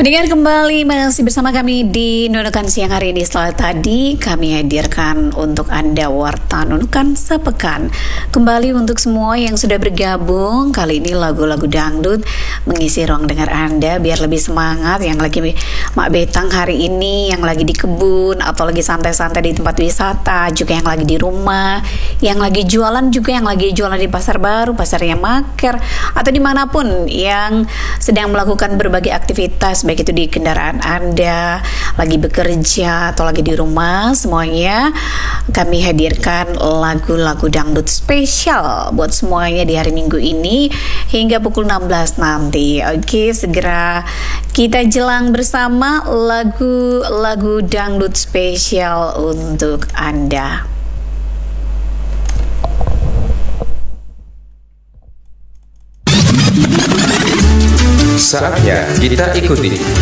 Pendengar kembali masih bersama kami di Nunukan Siang hari ini. Setelah tadi kami hadirkan untuk Anda Warta Nunukan Sepekan. Kembali untuk semua yang sudah bergabung, kali ini lagu-lagu dangdut mengisi ruang dengar Anda biar lebih semangat. Yang lagi Mak Betang hari ini, yang lagi di kebun atau lagi santai-santai di tempat wisata, juga yang lagi di rumah, yang lagi jualan, juga yang lagi jualan di pasar baru, pasarnya Maker, atau dimanapun yang sedang melakukan berbagai aktivitas, baik itu di kendaraan Anda, lagi bekerja atau lagi di rumah, semuanya kami hadirkan lagu-lagu dangdut spesial buat semuanya di hari Minggu ini hingga pukul 16 nanti. Oke, segera kita jelang bersama lagu-lagu dangdut spesial untuk Anda. Saatnya kita ikuti